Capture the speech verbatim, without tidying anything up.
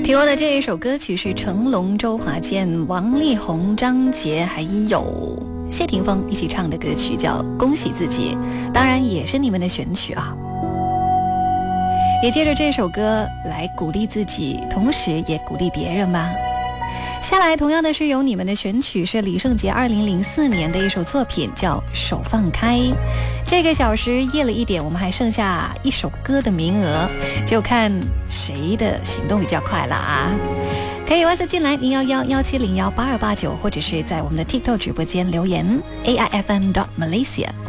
听过的这一首歌曲是成龙、周华健、王力宏、张杰还有谢霆锋一起唱的歌曲，叫《恭喜自己》，当然也是你们的选曲啊。也借着这首歌来鼓励自己，同时也鼓励别人吧。下来同样的是有你们的选曲，是李圣杰二零零四年的一首作品，叫《手放开》。这个小时夜了一点，我们还剩下一首歌的名额，就看谁的行动比较快了啊！可以 WhatsApp 进来零一一一七零一八二八九，或者是在我们的 TikTok 直播间留言 A I F M dot Malaysia。